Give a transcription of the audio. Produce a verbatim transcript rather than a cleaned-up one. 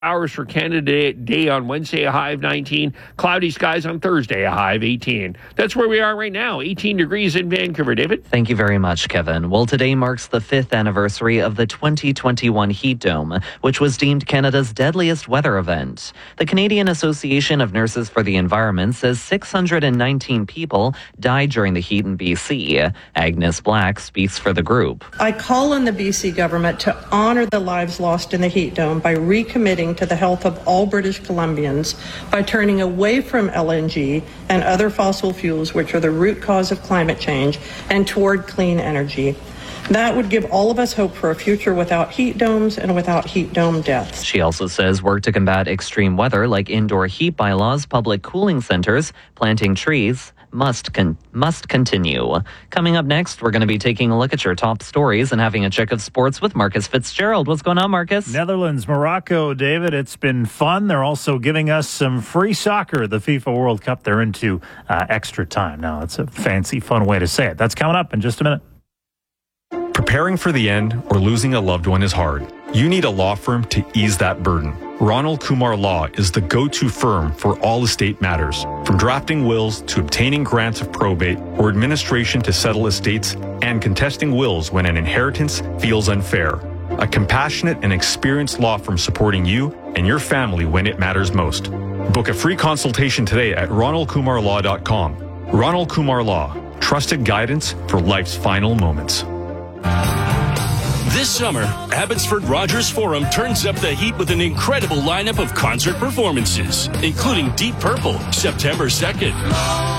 Hours for Canada Day on Wednesday, a high of nineteen. Cloudy skies on Thursday, a high of eighteen. That's where we are right now, eighteen degrees in Vancouver. David? Thank you very much, Kevin. Well, today marks the fifth anniversary of the twenty twenty-one Heat Dome, which was deemed Canada's deadliest weather event. The Canadian Association of Nurses for the Environment says six hundred nineteen people died during the heat in B C. Agnes Black speaks for the group. I call on the B C government to honor the lives lost in the Heat Dome by recommitting to the health of all British Columbians by turning away from L N G and other fossil fuels, which are the root cause of climate change, and toward clean energy. That would give all of us hope for a future without heat domes and without heat dome deaths. She also says work to combat extreme weather like indoor heat bylaws, public cooling centers, planting trees, must con- must continue. Coming up next, we're going to be taking a look at your top stories and having a check of sports with Marcus Fitzgerald. What's going on, Marcus? Netherlands, Morocco, David. It's been fun. They're also giving us some free soccer. The FIFA World Cup, they're into uh, extra time. Now, it's a fancy, fun way to say it. That's coming up in just a minute. Preparing for the end or losing a loved one is hard. You need a law firm to ease that burden. Ronald Kumar Law is the go-to firm for all estate matters, from drafting wills to obtaining grants of probate or administration to settle estates and contesting wills when an inheritance feels unfair. A compassionate and experienced law firm supporting you and your family when it matters most. Book a free consultation today at ronald kumar law dot com. Ronald Kumar Law, trusted guidance for life's final moments. This summer, Abbotsford Rogers Forum turns up the heat with an incredible lineup of concert performances, including Deep Purple, September second.